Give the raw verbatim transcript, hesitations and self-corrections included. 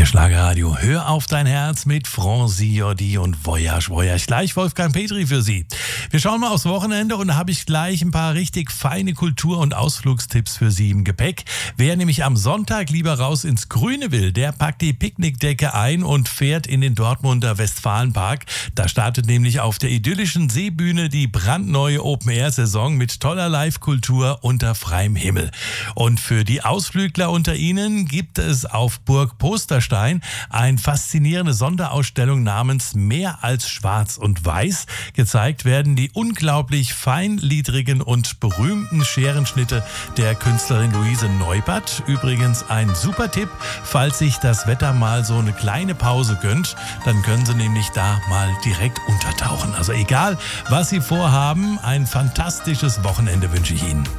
Hier Schlagerradio, hör auf dein Herz mit Franzi Jordi und Voyage Voyage. Gleich Wolfgang Petri für Sie. Wir schauen mal aufs Wochenende und da habe ich gleich ein paar richtig feine Kultur- und Ausflugstipps für Sie im Gepäck. Wer nämlich am Sonntag lieber raus ins Grüne will, der packt die Picknickdecke ein und fährt in den Dortmunder Westfalenpark. Da startet nämlich auf der idyllischen Seebühne die brandneue Open-Air-Saison mit toller Live-Kultur unter freiem Himmel. Und für die Ausflügler unter Ihnen gibt es auf Burg Posterstein eine faszinierende Sonderausstellung namens Mehr als Schwarz und Weiß. Gezeigt werden die unglaublich feingliedrigen und berühmten Scherenschnitte der Künstlerin Luise Neubert. Übrigens ein super Tipp, falls sich das Wetter mal so eine kleine Pause gönnt, dann können Sie nämlich da mal direkt untertauchen. Also egal, was Sie vorhaben, ein fantastisches Wochenende wünsche ich Ihnen.